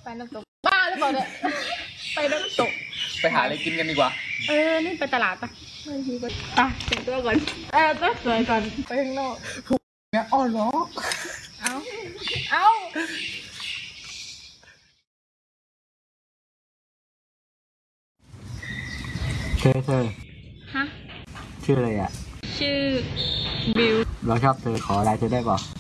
ไปน้ำตกบ้าหรือเปล่าเนี่ยไปน้ำตกไปหาอะไรกินกันดีกว่านี่ไปตลาดปะไม่ทีก็แต่งตัวก่อนต้องสวยก่อนไปข้างนอกเนี่ยอ้อเหรอเอาเธอฮะชื่ออะไรอ่ะชื่อบิวเราชอบเธอขอไลน์เธอได้ป่ะ